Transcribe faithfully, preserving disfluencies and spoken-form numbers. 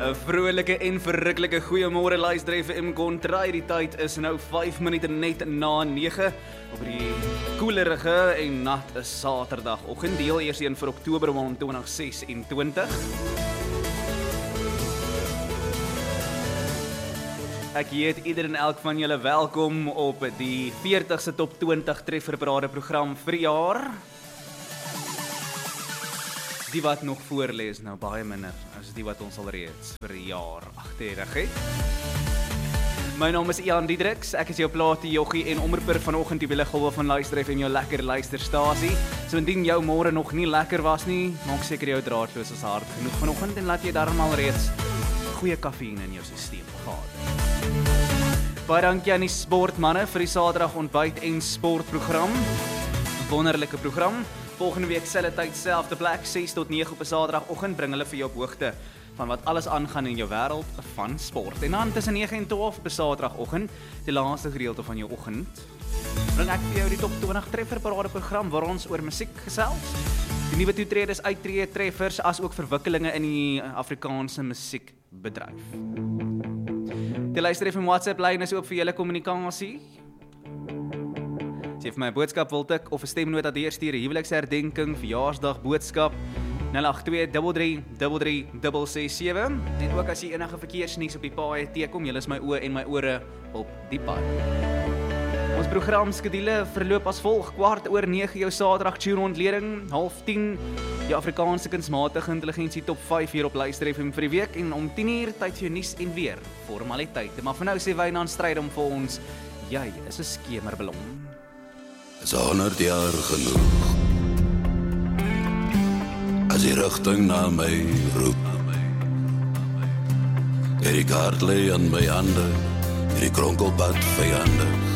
'n Vrolike en verruklike goeiemôre luister F M Kontry. Die tyd is nou vyf minute net na nege op die koelerige en nat Saterdagoggend, deel eers een vir Oktober maand twintig ses-en-twintig. Ek heet ieder en elk van julle welkom op die veertigste top twintig trefferparade program vir die jaar. Die wat nog voorlê is nou baie minder as die wat ons al reeds vir die jaar agterig het. My naam is Ian Diedriks, ek is jou plaatie joggie en omroeper vanoggend die willigolwe van Luister F M, jou lekker luisterstasie. So indien jou môre nog nie lekker was nie, maak seker jou draadloos is hard genoeg vanoggend en laat jy daarom al reeds goeie kafeïne in jou stelsel gehad. Baie dankie aan die sportmanne vir die Saterdag ontbyt en sportprogram. Wonderlike program. Volgende week selfde tyd, selfde plek, ses tot nege op 'n Saterdagoggend bring hulle vir jou op hoogte van wat alles aangaan in jou wêreld van sport. En dan tussen nege en twaalf op 'n Saterdagoggend, die laaste gedeelte van jou oggend, bring ek vir jou die top twintig trefferparade program waar ons oor musiek gesels. Die nuwe toetredes, uittreë, treffers as ook verwikkelinge in die Afrikaanse musiekbedryf. Die Luister F M WhatsApp lyn is oop vir julle kommunikasie. As jy vir my 'n boodskap wil tik of 'n stemnota deurstuur, 'n huweliksherdenking, verjaarsdag boodskap, nul agt twee drie drie drie drie ses ses sewe. En ook as jy enige verkeersnuus op die paai teekom, julle is my oë en my ore op die pad. Ons programskedule verloop as volg: kwart oor nege jou Saterdag tune ontleding, half tien jou Afrikaanse kunsmatige intelligensie top vyf hier op Luister F M vir die week, en om tien uur tyd vir jou nuus en weer formaliteite. Maar vir nou sê Wynand Strydom vir ons, jy is 'n skemerballon. Is honderd jaar genoeg as die rigting na my roep. Hierdie kaart lê aan my hande, hierdie kronkelpad vyandig.